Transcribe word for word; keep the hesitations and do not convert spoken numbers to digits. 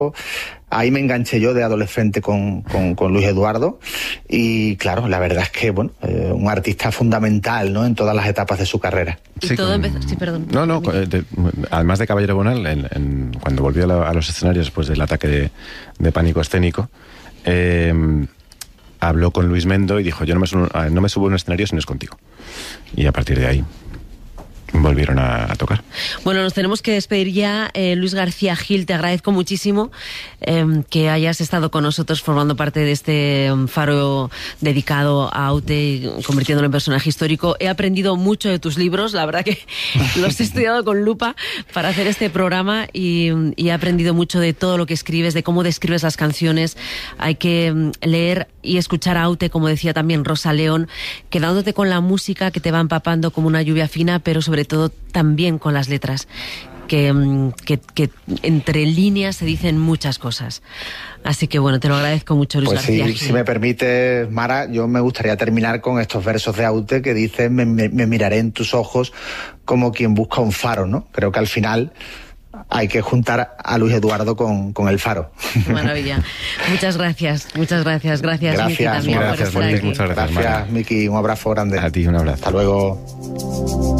Ahí me enganché yo de adolescente con, con, con Luis Eduardo y claro, la verdad es que bueno, eh, un artista fundamental, ¿no?, en todas las etapas de su carrera. Y Sí, todo con- empezó... Sí, perdón. No, no, de- además de Caballero Bonal, en, en- cuando volvió a, la- a los escenarios después del ataque de, de pánico escénico, eh, habló con Luis Mendo y dijo, yo no me, subo, no me subo a un escenario si no es contigo. Y a partir de ahí volvieron a, a tocar. Bueno, nos tenemos que despedir ya. Eh, Luis García Gil, te agradezco muchísimo eh, que hayas estado con nosotros formando parte de este um, faro dedicado a Aute, convirtiéndolo en personaje histórico. He aprendido mucho de tus libros, la verdad que los he estudiado con lupa para hacer este programa y, y he aprendido mucho de todo lo que escribes, de cómo describes las canciones. Hay que um, leer y escuchar a Aute, como decía también Rosa León, quedándote con la música que te va empapando como una lluvia fina, pero sobre todo también con las letras, que, que, que entre líneas se dicen muchas cosas. Así que bueno, te lo agradezco mucho, Luis Pues García sí, Gil. si me permite, Mara, yo me gustaría terminar con estos versos de Aute que dicen, me, me, me miraré en tus ojos como quien busca un faro, ¿no? Creo que al final hay que juntar a Luis Eduardo con, con el faro. Qué maravilla. Muchas gracias, muchas gracias. Gracias, Gracias, Miki, también gracias, por estar Luis, aquí. muchas gracias. Gracias, Mara. Miki, un abrazo grande. A ti un abrazo. Hasta luego.